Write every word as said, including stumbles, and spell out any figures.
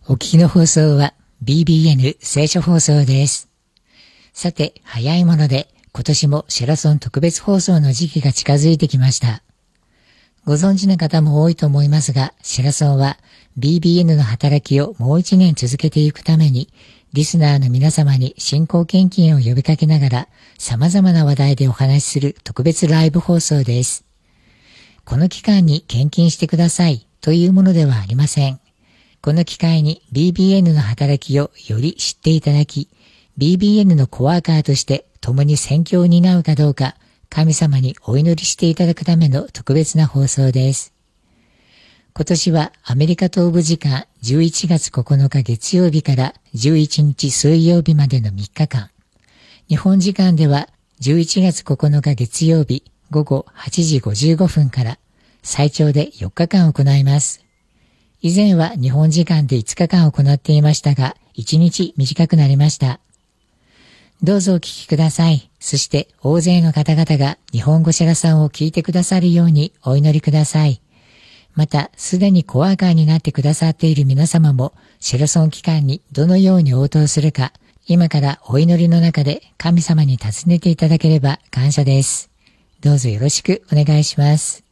お聞きの放送は ビービーエヌ 聖書放送です。さて、早いもので今年もシェラソン特別放送の時期が近づいてきました。ご存知の方も多いと思いますが、シェラソンは ビービーエヌ の働きをもう一年続けていくために、リスナーの皆様に信仰献金を呼びかけながら、様々な話題でお話しする特別ライブ放送です。この期間に献金してくださいというものではありません。この機会に ビービーエヌ の働きをより知っていただき、ビービーエヌ のコワーカーとして共に宣教を担うかどうか、神様にお祈りしていただくための特別な放送です。今年はアメリカ東部時間じゅういちがつここのか月曜日からじゅういちにち水曜日までのみっかかん、日本時間ではじゅういちがつここのか月曜日ごごはちじごじゅうごふんから最長でよっかかん行います。以前は日本時間でいつかかん行っていましたが、いちにち短くなりました。どうぞお聞きください。そして大勢の方々が日本語シェラさんを聞いてくださるようにお祈りください。また、すでにコワーカーになってくださっている皆様も、シェラソン期間にどのように応答するか、今からお祈りの中で神様に尋ねていただければ感謝です。どうぞよろしくお願いします。